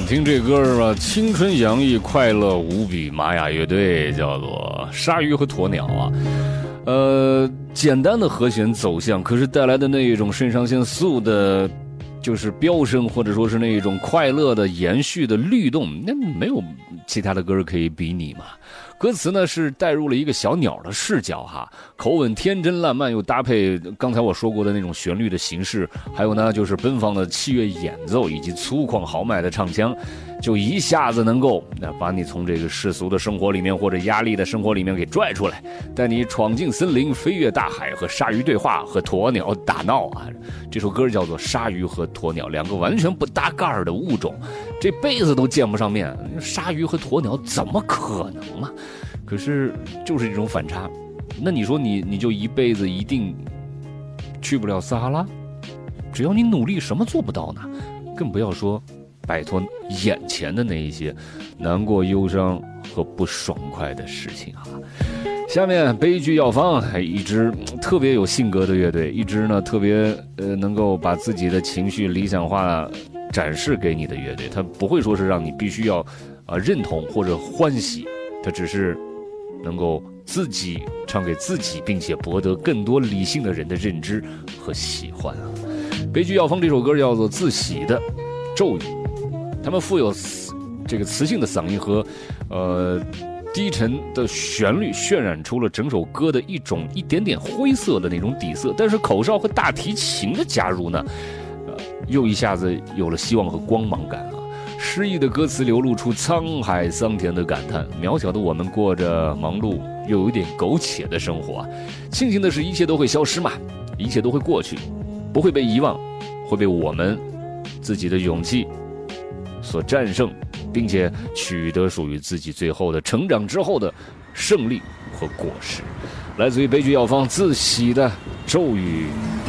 听这歌吧，青春洋溢，快乐无比。玛雅乐队叫做《鲨鱼和鸵鸟》啊。简单的和弦走向，可是带来的那一种肾上腺素的，就是飙升，或者说是那一种快乐的延续的律动，那没有其他的歌可以比拟嘛。歌词呢是带入了一个小鸟的视角哈，口吻天真烂漫，又搭配刚才我说过的那种旋律的形式，还有呢就是奔放的器乐演奏以及粗犷豪迈的唱腔，就一下子能够把你从这个世俗的生活里面或者压力的生活里面给拽出来，带你闯进森林，飞越大海，和鲨鱼对话，和鸵鸟打闹啊。这首歌叫做《鲨鱼和鸵鸟》，两个完全不搭盖儿的物种，这辈子都见不上面，鲨鱼和鸵鸟怎么可能嘛？可是就是这种反差，那你说你就一辈子一定去不了撒哈拉？只要你努力，什么做不到呢？更不要说摆脱眼前的那一些难过、忧伤和不爽快的事情啊。下面悲剧药方，一支特别有性格的乐队，一支呢特别能够把自己的情绪理想化展示给你的乐队，它不会说是让你必须要认同或者欢喜，它只是能够自己唱给自己，并且博得更多理性的人的认知和喜欢啊。悲剧药方这首歌叫做《自喜的咒语》，他们富有这个磁性的嗓音和低沉的旋律，渲染出了整首歌的一点点灰色的那种底色，但是口哨和大提琴的加入呢，又一下子有了希望和光芒感啊。诗意的歌词流露出沧海桑田的感叹，渺小的我们过着忙碌又有一点苟且的生活啊。庆幸的是，一切都会消失嘛，一切都会过去，不会被遗忘，会被我们自己的勇气所战胜，并且取得属于自己最后的成长之后的胜利和果实。来自于悲剧药方自喜的咒语。